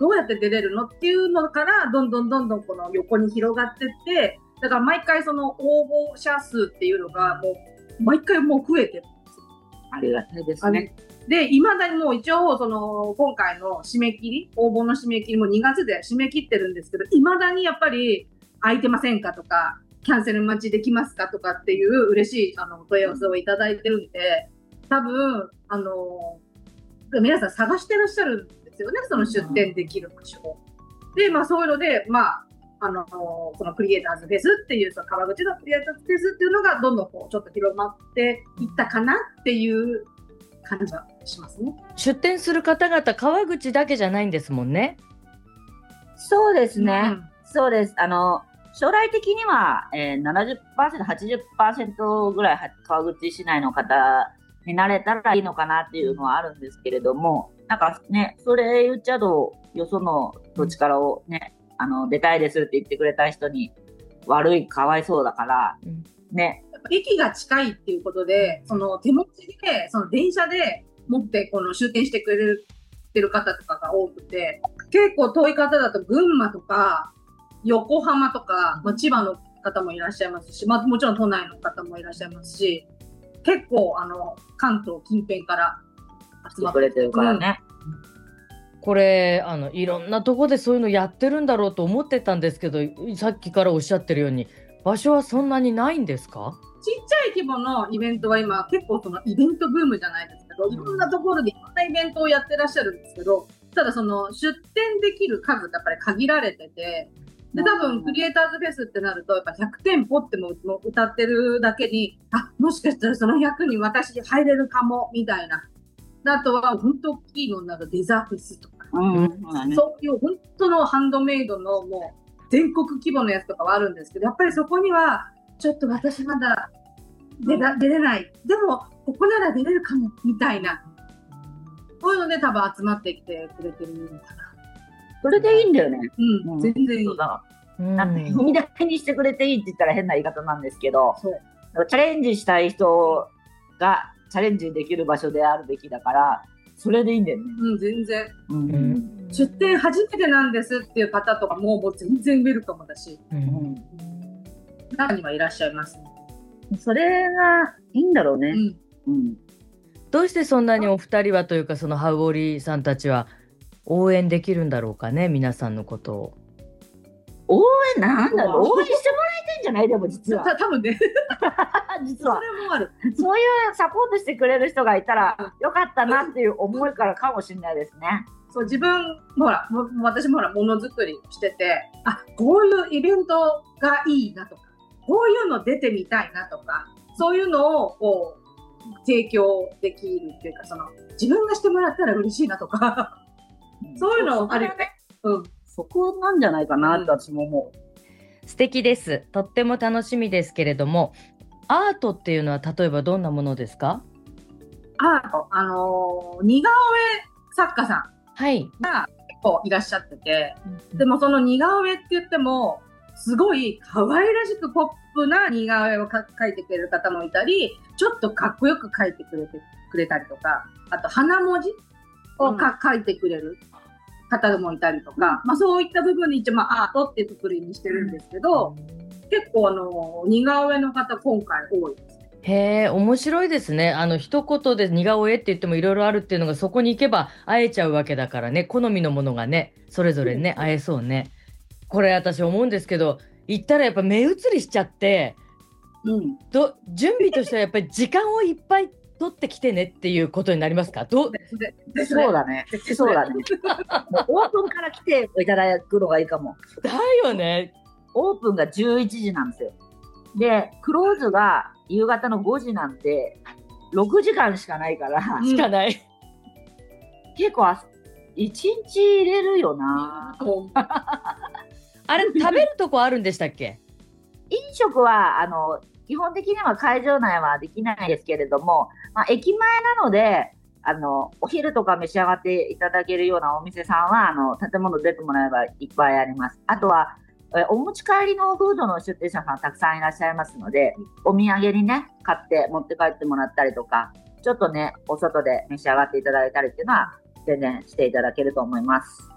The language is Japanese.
どうやって出れるのっていうのからどんどんこの横に広がってって、だから毎回その応募者数っていうのがもう毎回もう増えてる。 ありがたいですね。 で、未だにもう一応その今回の締め切り、応募の締め切りも2月で締め切ってるんですけど、未だにやっぱり空いてませんかとか、キャンセル待ちできますかとかっていう嬉しい問い合わせをいただいてるんで、多分皆さん探してらっしゃるんですよね、その出店できる場所を。で、そういうので、そのクリエイターズフェスっていう、その川口のクリエイターズフェスっていうのがどんどんこうちょっと広まっていったかなっていう感じはしますね。 出店する方々、川口だけじゃないんですもんね。 そうですね。そうです。将来的には、70%、80% ぐらい川口市内の方になれたらいいのかなっていうのはあるんですけれども、なんかね、それ言っちゃうと、よその土地からをね、出たいですって言ってくれた人にかわいそうだから、ね。 駅が近いっていうことで、その手持ちで、その電車で持ってこの終点してくれてる方とかが多くて、結構遠い方だと群馬とか横浜とか、千葉の方もいらっしゃいますし、もちろん都内の方もいらっしゃいますし、結構関東近辺から集まってくれてるからね。 これいろんなとこでそういうのやってるんだろうと思ってたんですけど、さっきからおっしゃってるように場所はそんなにないんですか？ ちっちゃい規模のイベントは今結構そのイベントブームじゃないですけど、いろんなところでいろんなイベントをやってらっしゃるんですけど、ただその出店できる数がやっぱり限られてて、で多分クリエイターズフェスってなるとやっぱ100店舗っても歌ってるだけに、もしかしたらその100に私入れるかもみたいな。あとは本当大きいのなんかデザフェスとか、そういう本当のハンドメイドのもう全国規模のやつとかはあるんですけど、やっぱりそこにはちょっと私まだ出れない、でもここなら出れるかもみたいな、そういうので多分集まってきてくれてるのかな。 それでいいんだよね。 全然いい。 なんか踏み台にしてくれていいって言ったら変な言い方なんですけど、チャレンジしたい人がチャレンジできる場所であるべきだから、それでいいんだよね。 全然。出店初めてなんですっていう方とかもう全然ウェルカムだし、中にはいらっしゃいますね。 それがいいんだろうね。 どうしてそんなにお二人はというか、そのハウオリさんたちは応援できるんだろうかね、皆さんのことを。 応援なんだろう、応援してもらいたいんじゃない？でも実は多分ね実はそれもある。 そういうサポートしてくれる人がいたらよかったなっていう思いからかもしれないですね。 そう、自分ほら、私もほらものづくりしてて、こういうイベントがいいなとか、こういうの出てみたいなとか、そういうのをこう提供できるっていうか、その自分がしてもらったら嬉しいなとかそういうのあるよね。 そこなんじゃないかなって私も思う。素敵です。とっても楽しみですけれども、アートっていうのは例えばどんなものですか？ アート、似顔絵作家さんが結構いらっしゃってて、でもその似顔絵って言ってもすごい可愛らしくポップな似顔絵を描いてくれる方もいたり、ちょっとかっこよく描いてくれたりとか、あと花文字を描いてくれる方もいたりとか、そういった部分に一応アートっていうくくりにしてるんですけど、結構似顔絵の方今回多いです。 へえ、面白いですね。一言で似顔絵って言ってもいろいろあるっていうのが、そこに行けば会えちゃうわけだからね、好みのものがね、それぞれね、会えそうね。これ私思うんですけど、行ったらやっぱ目移りしちゃって、準備としてはやっぱり時間をいっぱい取ってきてねっていうことになりますか？ そうだね。そうだね。もうオープンから来ていただくのがいいかも。 だよね。 オープンが11時なんですよ。で、クローズが夕方の5時なんで、6時間しかないから。 しかない。 結構1日入れるよな。 あれ、食べるとこあるんでしたっけ？ 飲食は基本的には会場内はできないですけれども、駅前なのでお昼とか召し上がっていただけるようなお店さんは建物出てもらえばいっぱいあります。あとはお持ち帰りのフードの出店者さんたくさんいらっしゃいますので、お土産にね買って持って帰ってもらったりとか、ちょっとねお外で召し上がっていただいたりっていうのは全然していただけると思います。